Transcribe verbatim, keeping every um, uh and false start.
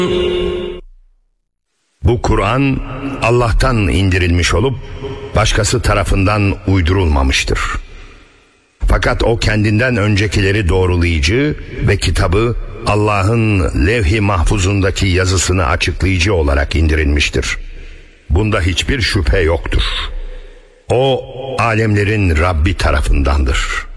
Bu Kur'an Allah'tan indirilmiş olup başkası tarafından uydurulmamıştır. Fakat o kendinden öncekileri doğrulayıcı ve kitabı Allah'ın levh-i mahfuzundaki yazısını açıklayıcı olarak indirilmiştir. Bunda hiçbir şüphe yoktur. O alemlerin Rabbi tarafındandır.